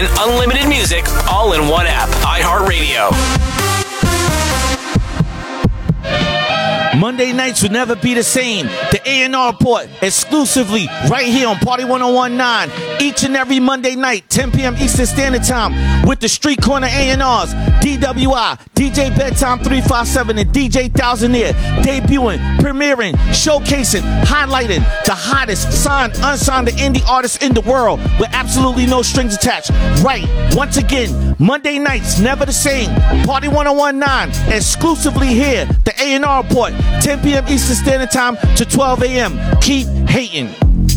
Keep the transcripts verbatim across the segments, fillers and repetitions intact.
unlimited music all in one app. iHeartRadio. Monday nights will never be the same. The A and R Report, exclusively right here on Party one oh one point nine. Each and every Monday night, ten p.m. Eastern Standard Time, with the Street Corner A and Rs, D W I, D J Bedtime three five seven, and D J Thousandaire, debuting, premiering, showcasing, highlighting the hottest signed, unsigned, and indie artists in the world with absolutely no strings attached. Right, once again, Monday nights, never the same. Party one oh one point nine, exclusively here, the A and R Report, ten p.m. Eastern Standard Time to twelve a.m. Keep hating.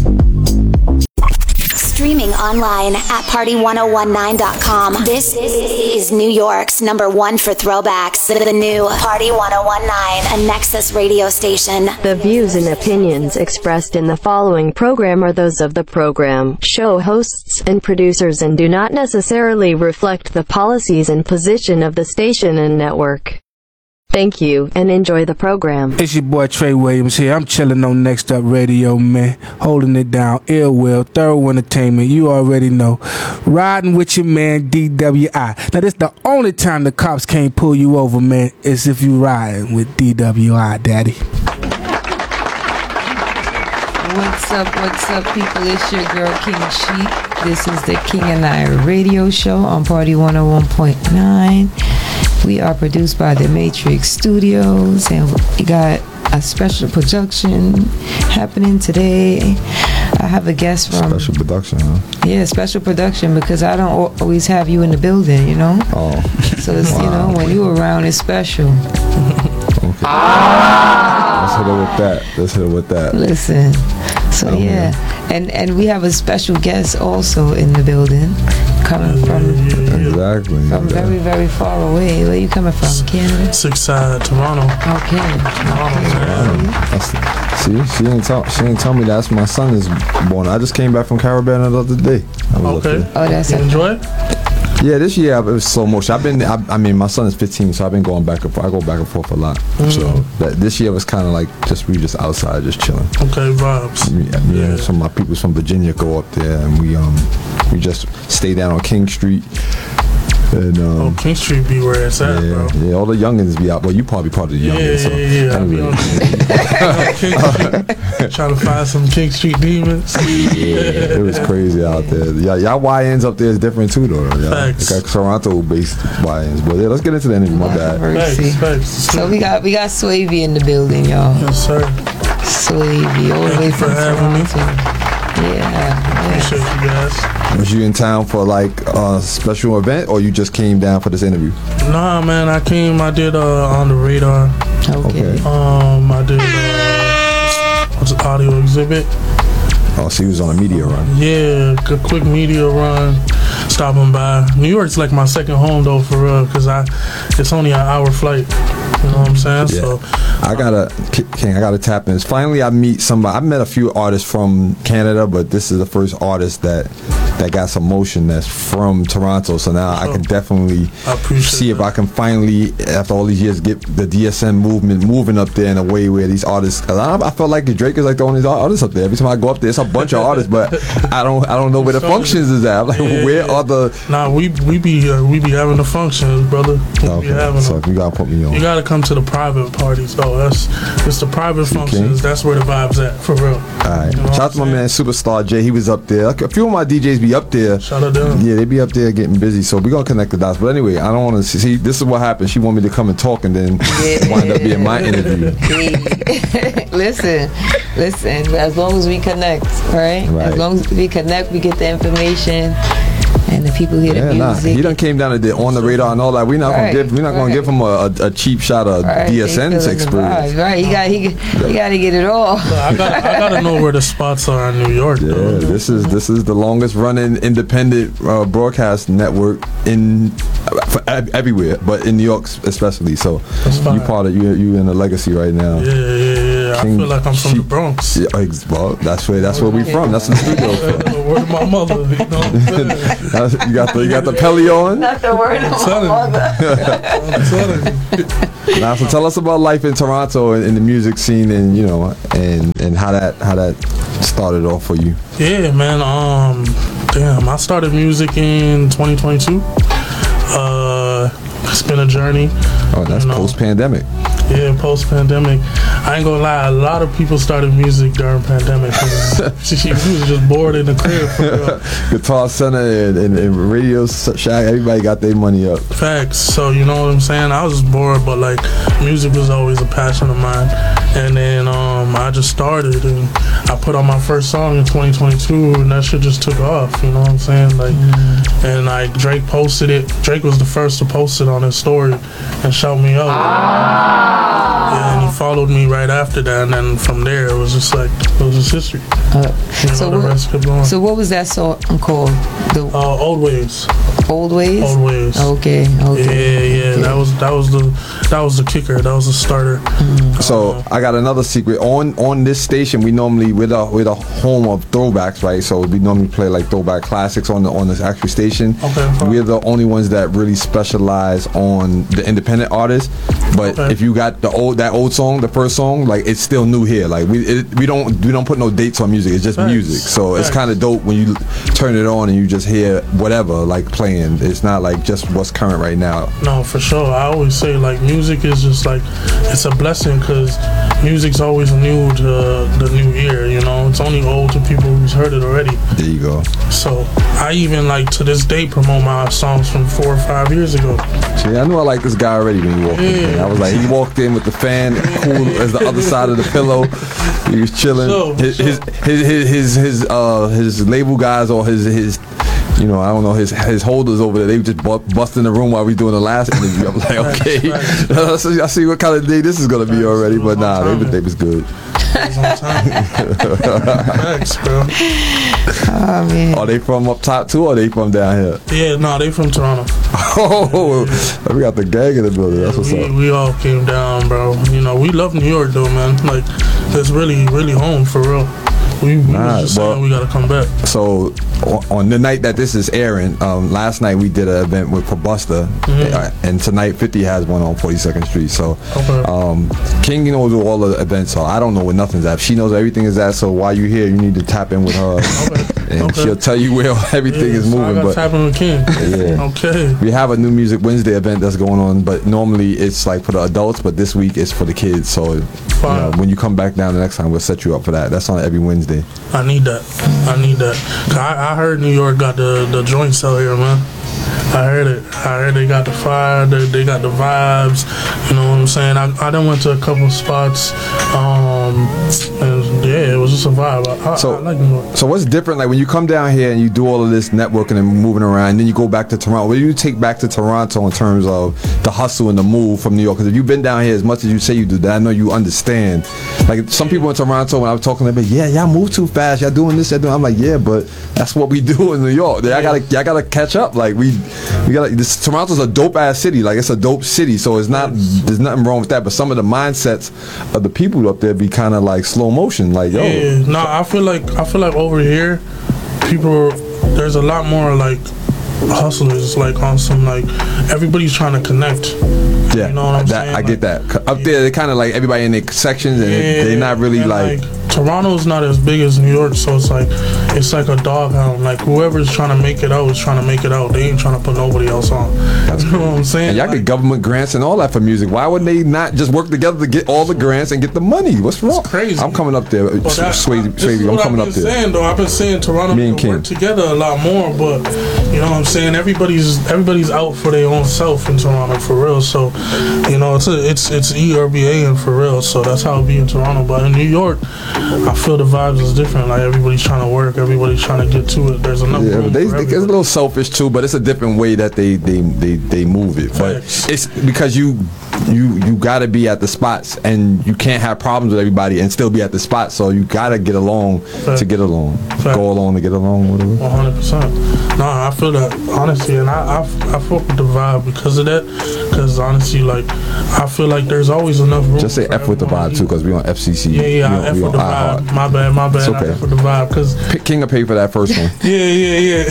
Streaming online at party one oh one nine dot com. This is New York's number one for throwbacks. The new Party one oh one point nine, a Nexus radio station. The views and opinions expressed in the following program are those of the program, show hosts, and producers and do not necessarily reflect the policies and position of the station and network. Thank you, and enjoy the program. It's your boy Trey Williams here. I'm chilling on Next Up Radio, man. Holding it down. Ill Will, Thorough Entertainment. You already know. Riding with your man, D W I. Now, this the only time the cops can't pull you over, man, is if you riding with D W I, daddy. What's up, what's up, people? It's your girl, King Sheik. This is the King and I radio show on Party one oh one point nine. We are produced by the Matrix Studios, and we got a special production happening today. I have a guest from... Special production, huh? Yeah, special production, because I don't always have you in the building, you know? Oh. So, it's, wow. You know, when you around, it's special. Okay. Ah! Let's hit it with that. Let's hit it with that. Listen. So, oh, yeah. And, and we have a special guest also in the building, coming from... Exactly. From yeah. very, very far away. Where you coming from? Canada? Six side, Toronto. Okay. Toronto. Okay. See, she ain't tell she ain't tell me that's my son is born. I just came back from Caribbean the other day. I was okay. Oh, that's you it. Enjoy it? Yeah, this year it was slow motion. I've been, I, I mean, my son is fifteen, so I've been going back and forth. I go back and forth a lot. Mm. So that, this year was kind of like just we just outside, just chilling. Okay, vibes. Me, me yeah. and some of my peoples from Virginia go up there, and we um we just stay down on King Street. And, um, oh, King Street be where it's at, yeah, bro. Yeah, all the youngins be out. Well, you probably part of the yeah, youngins. So yeah, yeah. Anyway. I be on King Street, trying to find some King Street demons. Yeah, it was crazy out there. Y'all, y'all Y Ns up there is different too, though. Y'all, Facts. Got Toronto-based Y Ns. But yeah, let's get into the interview. My bad. Facts, facts. So we got we got Swavy in the building, y'all. Yes, sir. Swavy, all the way from Toronto. Yeah, yeah. Appreciate you guys. Was you in town for like a special event, or you just came down for this interview? Nah, man, I came. I did uh, on the radar. Okay. Um, I did uh, what's an audio exhibit. Oh, so he was on a media run. Yeah, a quick media run. Stopping by. New York's like my second home though, for real, because I it's only an hour flight. You know what I'm saying? Yeah. So I gotta, King, I gotta tap in. Finally, I meet somebody. I've met a few artists from Canada, but this is the first artist that that got some motion that's from Toronto. So now sure. I can definitely I see that. if I can finally, after all these years, get the D S M movement moving up there in a way where these artists. Cause I, I felt like Drake is like the only artist up there. Every time I go up there, it's a bunch of artists, but I don't, I don't know where the functions is at. I'm like, yeah, where yeah. are the? Nah, we we be uh, we be having the functions, brother. We okay, be having so them. you gotta put me on. You gotta come to the private parties though. That's it's the private See, functions. King? That's where the vibes at for real. All right. You know Shout out to my man Superstar J. He was up there. A few of my D Js be up there. Shout out to them. Yeah, they be up there getting busy. So we gonna connect the dots. But anyway, I don't want to see, see. This is what happened. She wanted me to come and talk, and then wind up being my interview. listen, listen. As long as we connect, right? right? As long as we connect, we get the information. And the people hear yeah, the music. Nah. He done came down and did On the Radar and all that. We're not right, gonna give. We're not right. gonna give him a, a, a cheap shot of right, D S N's experience. Right, he got he, he got to get it all. I got I gotta know where the spots are in New York. Yeah, though. this is this is the longest running independent uh, broadcast network in for everywhere, but in New York especially. So you part of you you in a legacy right now. Yeah, yeah, yeah. King, I feel like I'm from she, the Bronx. Yeah, well, that's where that's where we from. That's the studio from. Where's my mother? You know what I'm saying? You got the you got the Pelly on. Not the word of my mother. I'm telling you. Now, so tell us about life in Toronto and in the music scene, and you know, and and how that how that started off for you. Yeah, man. Um, Damn, I started music in twenty twenty-two. Uh, it's been a journey. Oh, that's you know. post-pandemic. Yeah, post-pandemic. I ain't gonna lie, a lot of people started music during pandemic. She was just bored in the crib for real. Guitar Center and, and, and Radio Shack, everybody got their money up. Facts. So, you know what I'm saying? I was just bored, but like, music was always a passion of mine. And then um, I just started, and I put on my first song in twenty twenty-two, and that shit just took off. You know what I'm saying? Like, mm. and like Drake posted it. Drake was the first to post it on his story and shout me out. Ah. Yeah, and he followed me right after that, and then from there it was just like it was just history. Uh, you know, so, the what, rest kept going. So what was that song called? The uh, Old Ways. Old Ways. Old Ways. Okay. Okay. Yeah, yeah. Okay. That was that was the that was the kicker. That was the starter. Mm. So uh, I got another secret. On on this station, we normally we're the we're the home of throwbacks, right? So we normally play like throwback classics on the on this actual station. Okay. Fine. We're the only ones that really specialize on the independent artists. But okay. if you got the old that old song, the first song, like it's still new here. Like we it, we don't we don't put no dates on music. It's just Thanks. music. So Thanks. it's kind of dope when you turn it on and you just hear whatever like playing. It's not like just what's current right now. No, for sure. I always say like music is just like it's a blessing because music's always new to the new ear. You know, it's only old to people who's heard it already. There you go. So I even like to this day promote my songs from four or five years ago. See, I knew I liked this guy already when he walked yeah. in. I was like, he walked in with the fan cool as the other side of the pillow. He was chilling. Sure, his, sure. his his his his his uh his label guys or his his you know I don't know his his holders over there. They just bu- bust in the room while we doing the last interview. I'm like, okay, I see what kind of day this is gonna be already. But nah, they, they was good. Thanks, bro. Oh, man. Are they from up top too, or are they from down here? Yeah, no, they from Toronto. Oh, we got the gang in the building. That's what's we, up. We all came down, bro. You know, we love New York, though, man. Like, it's really, really home for real. We, we nah, was just saying well, we gotta come back. So on the night that this is airing, um, last night we did an event with Busta, mm-hmm. and tonight fifty has one on forty-second Street. So okay. um, King knows where all the events are. I don't know where nothing's at. She knows everything is at. So while you here, you need to tap in with her, okay. and okay. she'll tell you where everything yeah, is so moving. I gotta but tap in with King. Yeah. Okay. We have a new Music Wednesday event that's going on, but normally it's like for the adults, but this week it's for the kids. So you know, when you come back down the next time, we'll set you up for that. That's on every Wednesday. I need that. I need that. Cause I, I heard New York got the, the joints out here, man. I heard it. I heard they got the fire. They, they got the vibes. You know what I'm saying? I, I done went to a couple spots. Um, and yeah, it was just a vibe. I, so, I, I like New York. So what's different? Like when you come down here and you do all of this networking and moving around, and then you go back to Toronto. What do you take back to Toronto in terms of the hustle and the move from New York? Because if you've been down here as much as you say you do, that I know you understand. Like some people in Toronto, when I was talking to them, yeah, y'all move too fast. Y'all doing this, y'all doing. I'm like, yeah, but that's what we do in New York. I gotta, y'all gotta catch up. Like we. We got this. Toronto's a dope ass city. Like it's a dope city. So it's not. There's nothing wrong with that. But some of the mindsets of the people up there be kind of like slow motion. Like yo. Yeah. No, I feel like I feel like over here, people. There's a lot more like hustlers. Like on some like everybody's trying to connect. Yeah. You know what I'm that, saying? I like, get that. Up there, they kind of like everybody in their sections, and yeah, they're not really and like, like. Toronto's not as big as New York, so it's like it's like a doghound. Like whoever's trying to make it out is trying to make it out. They ain't trying to put nobody else on. That's you know what I'm saying? And y'all like, get government grants and all that for music. Why would they not just work together to get all the grants and get the money? What's wrong? It's crazy. I'm coming up there. Swayze, Swayze, I'm coming I've up been there. Saying, though, I've been saying Toronto Me and can King. work together a lot more, but you know what I'm saying? Everybody's everybody's out for their own self in Toronto for real. So you know it's a, it's it's E R B A and for real. So that's how it be in Toronto. But in New York, I feel the vibes is different. Like everybody's trying to work, everybody's trying to get to it. There's enough Yeah, room they, for they, it's a little selfish too, but it's a different way that they they, they, they move it. But Facts. it's because you you you got to be at the spots, and you can't have problems with everybody and still be at the spot. So you got to get along Facts. to get along, Facts. go along to get along. Whatever. one hundred percent. No, I feel that honestly, and I I, I fuck with the vibe because of that. Because honestly, like I feel like there's always enough room. Just say for F with the everyone vibe to too, eat. because we on F C C. Yeah, yeah, we I on, F we with on the iHeart. vibe. My bad, my bad. It's okay. I F with the vibe because P- King will pay for that first one. yeah, yeah,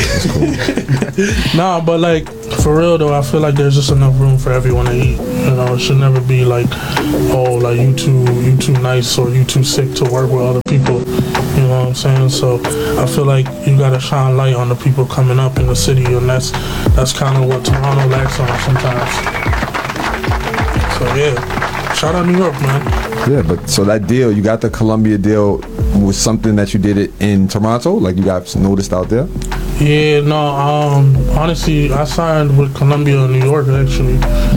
yeah. Nah, but like for real though, I feel like there's just enough room for everyone to eat. You know, it should never be like, oh, like you too, you too nice or you too sick to work with other people. You know what I'm I'm saying? So I feel like you gotta shine light on the people coming up in the city, and that's that's kind of what Toronto lacks on sometimes. So yeah, shout out New York, man. Yeah, but so that deal, you got the Columbia deal, was something that you did it in Toronto, like you got noticed out there? Yeah, no, um, honestly, I signed with Columbia in New York, actually,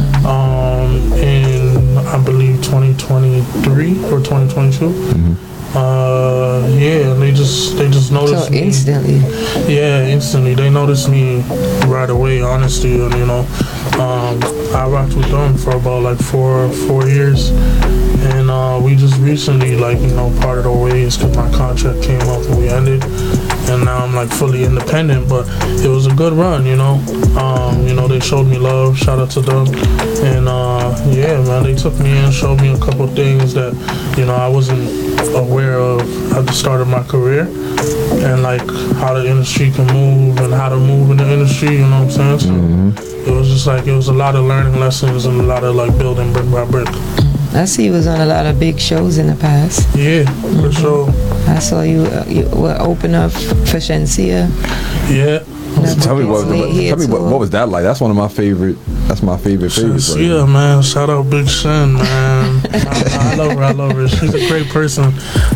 um, in, I believe, twenty twenty-three or twenty twenty-two. Mm-hmm. Uh, yeah, they just, they just noticed so me. instantly. Yeah, instantly. They noticed me right away, honestly, and, you know, um, I rocked with them for about, like, four, four years. And uh, we just recently, like, you know, parted our ways because my contract came up and we ended. And now I'm, like, fully independent. But it was a good run, you know. Um, you know, they showed me love. Shout out to them. And, uh, yeah, man, they took me in, showed me a couple things that, you know, I wasn't aware of at the start of my career. And, like, how the industry can move and how to move in the industry, you know what I'm saying? So mm-hmm. it was just, like, it was a lot of learning lessons and a lot of, like, building brick by brick. I see you was on a lot of big shows in the past. Yeah, mm-hmm. for sure. I saw you, uh, you were open up for Shenseea. Yeah. Tell me what, what tell me what, what was that like? That's one of my favorite. That's my favorite favorite. Shenseea, right, man. Shout out Big Shen, man. I, I love her. I love her. She's a great person.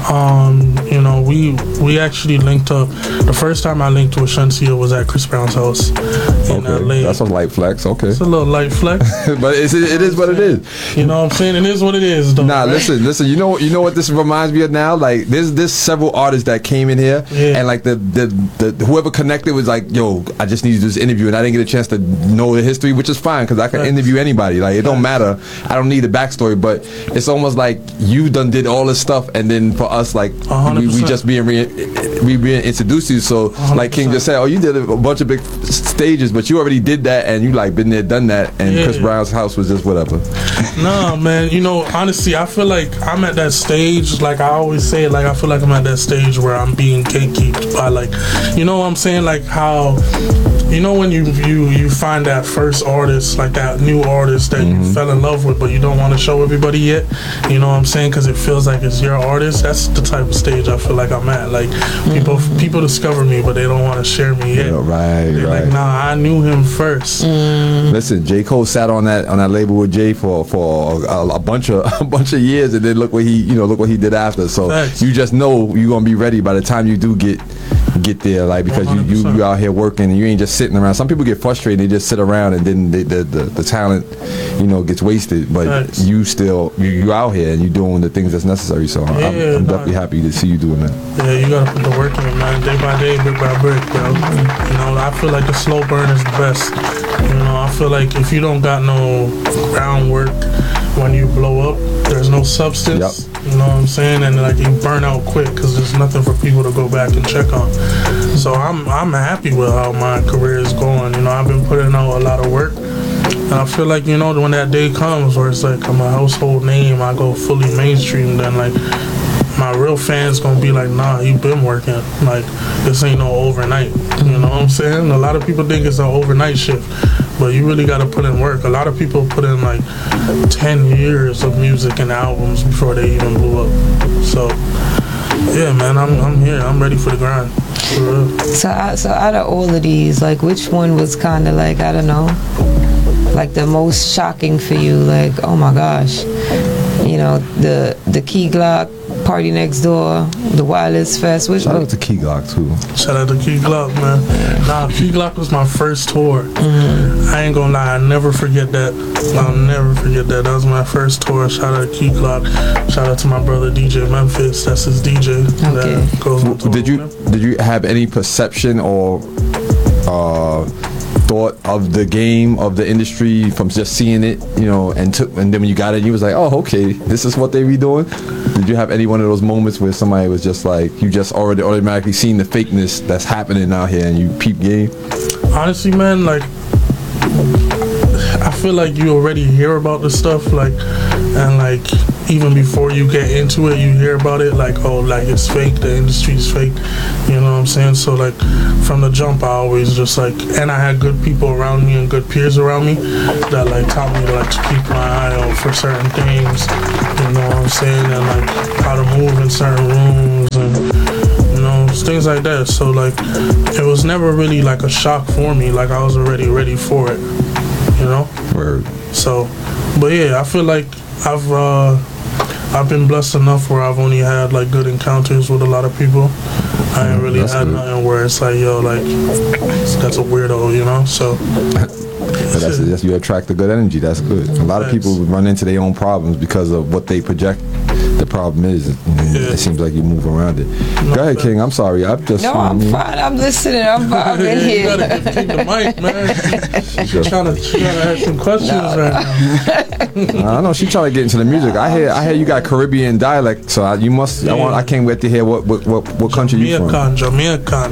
Um, you know, we we actually linked up. The first time I linked with Shenseea was at Chris Brown's house in okay. L A. That's a light flex. Okay. It's a little light flex, but it's, it, it is what it is. You know what I'm saying? It is what it is, though. Nah, right? listen, listen. You know, you know what this reminds me of now? Like, there's there's several artists that came in here, yeah. and like the, the the whoever connected was like, yo, I just need to do this interview, and I didn't get a chance to know the history, which is fine because I can right. interview anybody. Like, it don't matter. I don't need a backstory, but it's almost like you done did all this stuff, and then for us, like we, we just being re- we being introduced to you. So, one hundred percent. Like King just said, oh, you did a bunch of big stages, but you already did that, and you like been there, done that, and yeah. Chris Brown's house was just whatever. No, man. You know, honestly, I feel like I'm at that stage. Like I always say, like I feel like I'm at that stage where I'm being gatekeeped by, like, you know what I'm saying, like how. You know when you you you find that first artist, like that new artist that mm-hmm. you fell in love with, but you don't want to show everybody yet. You know what I'm saying? Because it feels like it's your artist. That's the type of stage I feel like I'm at. Like mm-hmm. people people discover me, but they don't want to share me yet. Yeah, right, They're right. Like, nah, I knew him first. Mm. Listen, J. Cole sat on that on that label with Jay for for a, a bunch of a bunch of years, and then look what he you know look what he did after. So Thanks. You just know you're gonna be ready by the time you do get. get there, like, because you, you you out here working and you ain't just sitting around. Some people get frustrated, they just sit around and then they, the, the the talent, you know, gets wasted. But nice. you still you, you out here and you doing the things that's necessary. So yeah, I'm, I'm no. definitely happy to see you doing that. Yeah, you gotta put the work in, man, day by day, brick by brick, bro. You know, I feel like the slow burn is the best. You know, I feel like if you don't got no groundwork when you blow up, there's no substance. Yep. You know what I'm saying? And like you burn out quick because there's nothing for people to go back and check on. So I'm I'm happy with how my career is going. You know, I've been putting out a lot of work. And I feel like, you know, when that day comes where it's like I'm a household name, I go fully mainstream, then like my real fans gonna be like, nah, you been working. Like, this ain't no overnight. You know what I'm saying? A lot of people think it's an overnight shift, but you really gotta put in work. A lot of people put in like ten years of music and albums before they even blew up. So, yeah, man, I'm I'm here. I'm ready for the grind. For real. So, I, so out of all of these, like, which one was kind of like, I don't know, like the most shocking for you? Like, oh my gosh, you know, the the Key Glock, Party Next Door, the Wireless Fest. Which Shout out to Key Glock too. Shout out to Key Glock, man. Nah, Key Glock was my first tour. Mm-hmm. I ain't gonna lie, I never forget that. I'll never forget that. That was my first tour. Shout out to Key Glock. Shout out to my brother D J Memphis. That's his D J. Okay. That goes on tour did you did you have any perception or uh, thought of the game, of the industry, from just seeing it, you know, and took, and then when you got it, you was like, oh, okay, this is what they be doing? Did you have any one of those moments where somebody was just like, you just already automatically seen the fakeness that's happening out here and you peep game? Honestly, man, like, I feel like you already hear about this stuff, like, and like, even before you get into it, you hear about it, like, oh, like, it's fake, the industry's fake, you know what I'm saying? So, like, from the jump, I always just, like, and I had good people around me and good peers around me that, like, taught me, like, to keep my eye out for certain things, you know what I'm saying? And, like, how to move in certain rooms, and, you know what things like that. So like, it was never really like a shock for me. Like I was already ready for it, you know. Word. So, but yeah, I feel like I've uh, I've been blessed enough where I've only had like good encounters with a lot of people. I ain't really That's had good. nothing where it's like, yo, like that's a weirdo, you know. So. But that's, that's you attract the good energy. That's good. A lot of people run into their own problems because of what they project. The problem is, and Yeah. it seems like you move around it. No, Go ahead, but- King. I'm sorry. I'm just. No, I'm fine. I'm listening. I'm vibing You here. gotta give King the mic, man. She's trying to, she trying to ask some questions right now. I know she's trying to get into the music. I hear. I hear you got Caribbean dialect, so I, you must. I want. I can't wait to hear what what what, what country you from. Jamaican, Jamaican.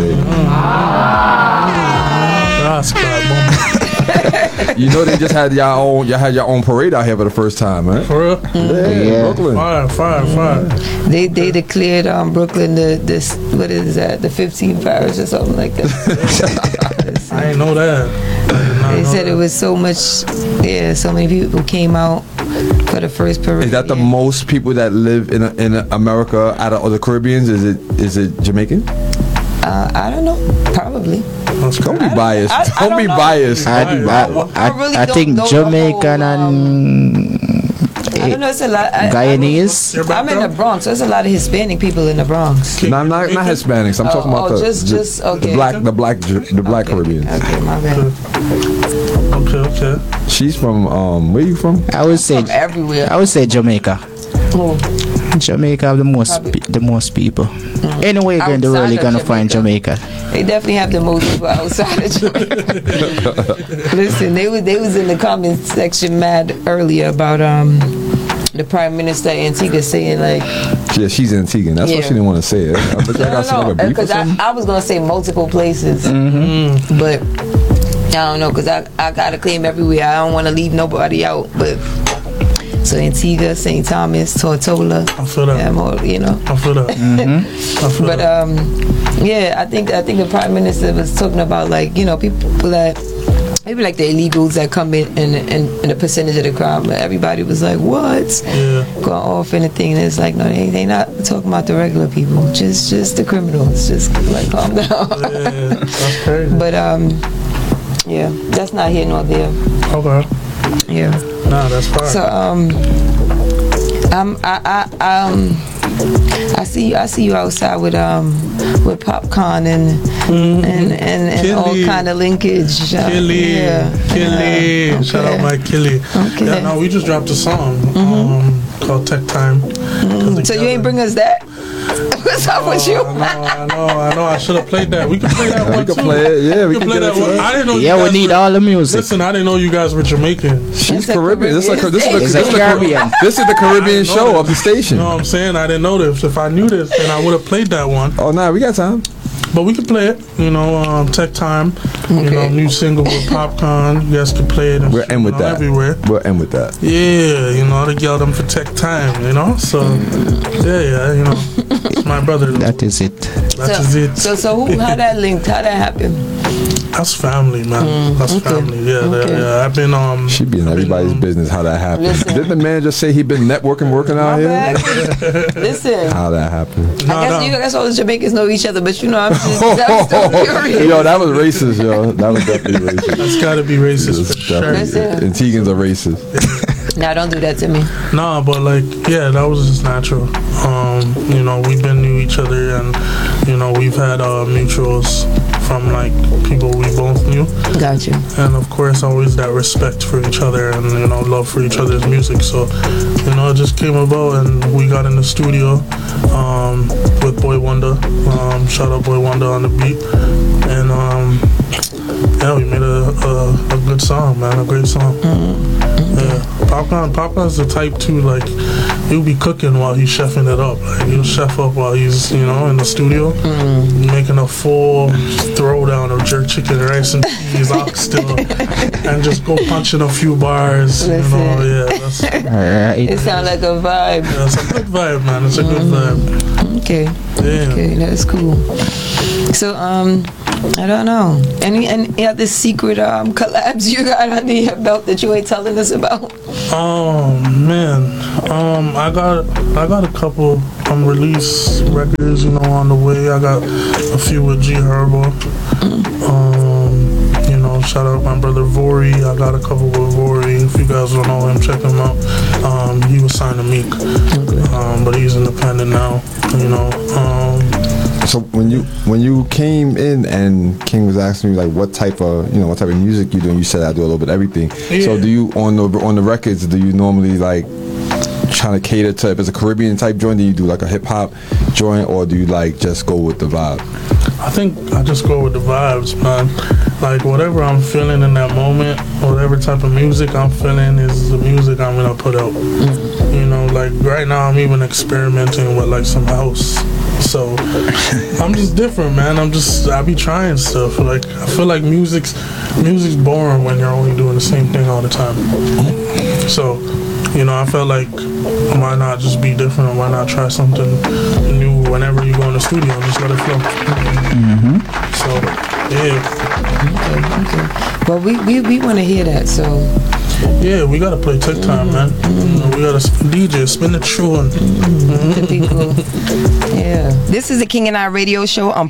Rascal, You know they just had y'all own. Y'all had your own parade out here for the first time, right? for real? Yeah, Yeah. Brooklyn. Fire, fire, fire. They they declared um Brooklyn the this what is that the fifteenth parish or something like that. I ain't know that. I did not They know said that. it was so much. Yeah, so many people came out for the first parade. Is that the most people that live in in America out of the Caribbeans? Is it is it Jamaican? Uh, I don't know. Probably. That's Don't cool. be biased. I- I Don't don't be know. biased. I, I, I, I really I don't think know the Jamaican whole, and I don't know. It's a lot. I, Guyanese. Your I'm in the background? Bronx. There's a lot of Hispanic people in the Bronx. No, not not Hispanics. I'm Oh, talking about oh, the, just- the, just- the okay. black the black the black Caribbeans. Okay, my bad. Okay, okay. She's from um. Where you from? I would say From everywhere. I would say Jamaica. Oh, Jamaica have the most Probably. pe- the most people. Anyway, you're in the Outside world, you're of gonna find Jamaica. they definitely have the most people outside of Jamaica. Listen, they was they was in the comment section mad earlier about um the Prime Minister of Antigua saying like Yeah, she's Antiguan. That's why Yeah. she didn't want to say it. I think I got some no, other beef or because I, something. I was gonna say multiple places, Mm-hmm. but I don't know because I I gotta claim everywhere. I don't want to leave nobody out, but. So Antigua, Saint Thomas, Tortola, I feel that. yeah, more, you know. I feel that. I feel But that. um, yeah, I think I think the Prime Minister was talking about like you know people that maybe like the illegals that come in and and, and the percentage of the crime. But everybody was like, what? Yeah. Going off anything. And it's like no, they they not talking about the regular people, just just the criminals. Just like calm down. Yeah, that's crazy. But um, yeah, that's not here nor there. Okay. Yeah. Nah, that's fine. So um, um, I, I um, I see I see you outside with um, with popcorn and and and, and all Killy. kind of linkage. Uh, Killy, yeah. Killy, Yeah. shout Okay. out my Killy. Okay. Yeah, no, we just dropped a song um, called Tech Time. So you ain't bring us that? What's up with you? I know, I know, I know. I should have played that. We can play that We one can too. play it. Yeah, we can play get that into one. that. I didn't know. Yeah, you we guys need were, all the music. Listen, I didn't know you guys were Jamaican. She's It's a Caribbean. This is a, Caribbean this is a, station. this It's is a a Caribbean. This is the Caribbean know show that. of the station. You know what I'm saying? I didn't know this. If I knew this, then I would have played that one. Oh, nah, we got time. But we can play it. You know, um, Tech Time. You know, Okay. new single with Popcorn. You guys can play it. And, We'll end with you know, that. everywhere. We'll end with that. Yeah, you know, they yell them for Tech Time. You know, so yeah, yeah, you know, it's my brother. That is it. That so, is it. So so who? How that linked? How that happened? That's family, man. That's okay. family. Yeah, Okay. yeah, yeah. I've been um. She be in I've been, everybody's um, business how that happened. Listen. Didn't the man just say he been networking, working out My here? bad. Listen. How that happened? Nah, I guess nah. you guess all the Jamaicans know each other, but you know I'm just, I'm still curious. Yo, that was racist, yo. That was definitely racist. That's got to be racist It's for sure. definitely- Antigans are racist. Nah, don't do that to me. Nah, but like, yeah, that was just natural. Um, you know, we've been knew each other, and you know, we've had uh, mutuals from like people we both knew, Got you. and of course, always that respect for each other and you know, love for each other's music. So, you know, it just came about, and we got in the studio um, with Boy Wonder. Um, shout out Boy Wonder on the beat, and um, yeah, we made a, a a good song, man, a great song. Yeah, Popcorn. Popcorn's the type too. Like he'll be cooking while he's chefing it up. Like he'll chef up while he's you know in the studio, making a full throwdown of jerk chicken, rice and peas, oxtail, and just go punching a few bars. You know, yeah, that's, yeah, Alright. It sounds like a vibe. it's a good vibe, man. It's a good vibe. Okay. Yeah. Okay, that's cool. So um, I don't know. Any any other secret um collabs you got under your belt that you ain't telling us about? Oh man, um, I got I got a couple unreleased records, you know, on the way. I got a few with G Herbo. Um, you know, shout out my brother Vori. I got a couple with Vori. If you guys don't know him, check him out. Um, he was signed to Meek, um, but he's independent now. You know. Um, So when you when you came in and King was asking you like what type of you know what type of music you do, and you said I do a little bit of everything. Yeah. So do you on the on the records do you normally like trying to cater to if it's a Caribbean type joint, do you do like a hip hop joint, or do you like just go with the vibe? I think I just go with the vibes, man. Like whatever I'm feeling in that moment, whatever type of music I'm feeling is the music I'm gonna put out. You know, like right now I'm even experimenting with like some house. So I'm just different, man. I'm just I be trying stuff. Like I feel like music's music's boring when you're only doing the same thing all the time. So, you know, I felt like why not just be different? Why not try something new whenever you go in the studio? Just let it flow. Mm-hmm. So yeah. Okay, okay. Well, we we, we want to hear that. So yeah, we gotta play Tick Time, man. You know, we gotta spin, D J spin the tune. the people. Yeah. This is the King and I radio show on